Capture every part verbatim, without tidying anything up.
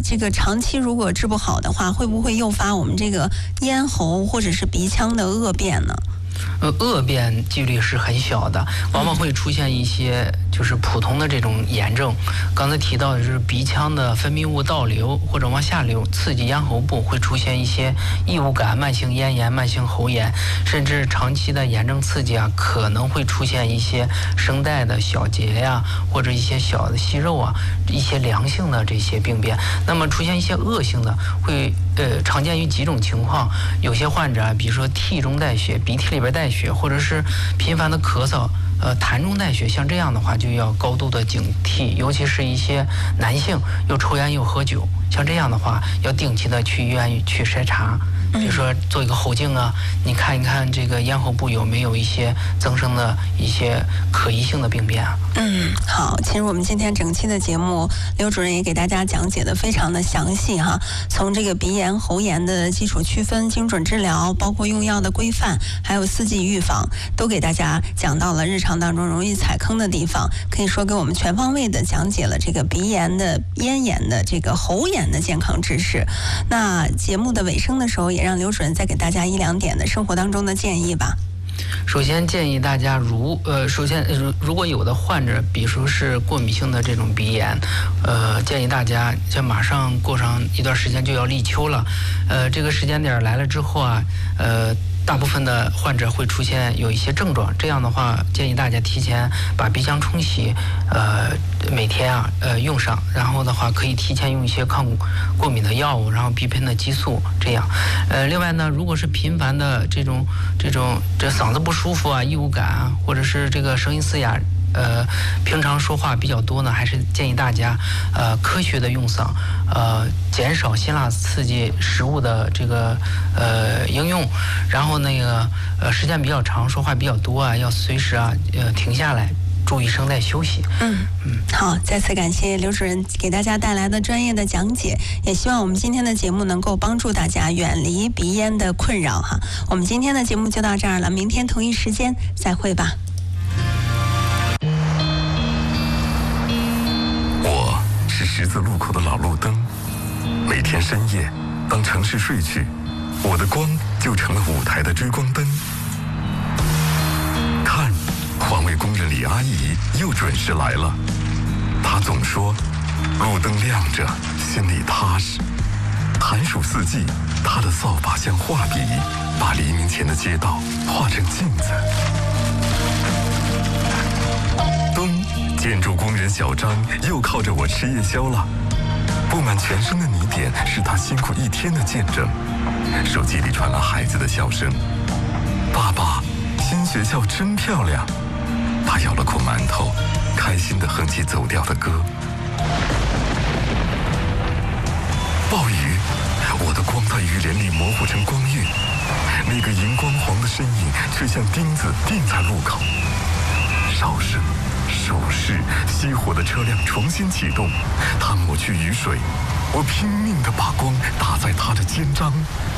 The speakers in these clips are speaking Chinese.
这个长期如果治不好的话，会不会诱发我们这个咽喉或者是鼻腔的恶变呢？ 呃，恶变几率是很小的，往往会出现一些就是普通的这种炎症。刚才提到的是鼻腔的分泌物倒流或者往下流，刺激咽喉部，会出现一些异物感、慢性咽炎、慢性喉炎，甚至长期的炎症刺激啊，可能会出现一些声带的小结呀、啊，或者一些小的息肉啊，一些良性的这些病变。那么出现一些恶性的，会呃常见于几种情况，有些患者啊，比如说涕中带血，鼻涕里边带血，或者是频繁的咳嗽，呃，痰中带血，像这样的话就要高度的警惕，尤其是一些男性又抽烟又喝酒，像这样的话要定期的去医院去筛查，比如说做一个喉镜啊，你看一看这个咽喉部有没有一些增生的一些可疑性的病变啊。 嗯，好，其实我们今天整期的节目，刘主任也给大家讲解的非常的详细哈，从这个鼻炎、喉炎的基础区分、精准治疗，包括用药的规范，还有四季预防，都给大家讲到了日常当中容易踩坑的地方，可以说给我们全方位的讲解了这个鼻炎的、咽炎的、这个喉炎的健康知识。那节目的尾声的时候，也让刘主任再给大家一两点的生活当中的建议吧。 首先建议大家如呃，首先如如果有的患者，比如说是过敏性的这种鼻炎，呃，建议大家就马上过上一段时间就要立秋了，呃，这个时间点来了之后啊，呃。大部分的患者会出现有一些症状，这样的话建议大家提前把鼻腔冲洗，呃，每天啊，呃用上，然后的话可以提前用一些抗过敏的药物，然后鼻喷的激素，这样。呃，另外呢，如果是频繁的这种这种这嗓子不舒服啊、异物感啊，或者是这个声音嘶哑。呃，平常说话比较多呢，还是建议大家呃科学的用嗓，呃减少辛辣刺激食物的这个呃应用，然后那个呃时间比较长，说话比较多啊，要随时啊呃停下来，注意声带休息。 嗯嗯，好，再次感谢刘主任给大家带来的专业的讲解，也希望我们今天的节目能够帮助大家远离鼻炎的困扰哈。我们今天的节目就到这儿了，明天同一时间再会吧。 十字路口的老路灯，每天深夜，当城市睡去，我的光就成了舞台的追光灯。看，环卫工人李阿姨又准时来了。她总说，路灯亮着，心里踏实。寒暑四季，她的扫把像画笔，把黎明前的街道画成镜子。咚！建筑工人小张又靠着我吃夜宵了，布满全身的泥点是他辛苦一天的见证。手机里传来孩子的笑声：“爸爸，新学校真漂亮。”他咬了口馒头，开心地哼起走调的歌。暴雨，我的光在雨帘里模糊成光晕，那个荧光黄的身影却像钉子钉在路口。哨声。手势熄火的车辆重新启动，他抹去雨水，我拼命地把光打在他的肩章。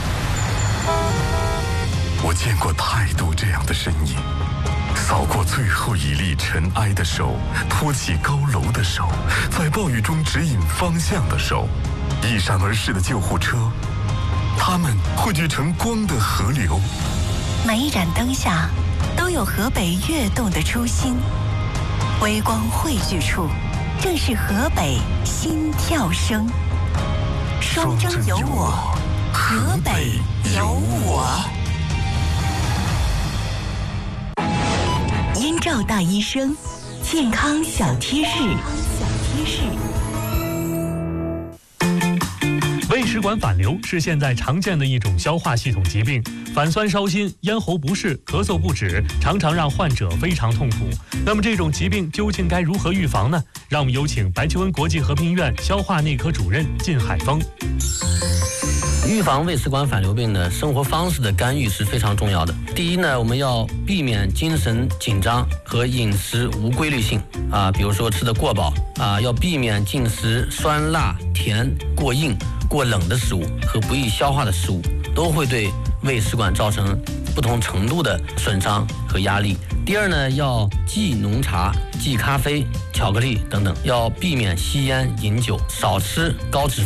我见过太多这样的身影，扫过最后一粒尘埃的手，托起高楼的手，在暴雨中指引方向的手，一闪而逝的救护车，他们汇聚成光的河流。 每一盏灯下都有河北跃动的初心，微光汇聚处，正是河北心跳声。双征有我，河北有我。燕赵大医生，健康小贴士。小贴士。 胃食管反流是现在常见的一种消化系统疾病，反酸烧心、咽喉不适、咳嗽不止，常常让患者非常痛苦。那么这种疾病究竟该如何预防呢？让我们有请白求恩国际和平医院消化内科主任靳海峰。 预防胃食管反流病呢，生活方式的干预是非常重要的。第一呢，我们要避免精神紧张和饮食无规律性啊，比如说吃得过饱啊，要避免进食酸辣甜、过硬、过冷的食物和不易消化的食物，都会对胃食管造成不同程度的损伤和压力。第二呢，要忌浓茶、忌咖啡、巧克力等等，要避免吸烟、饮酒，少吃高脂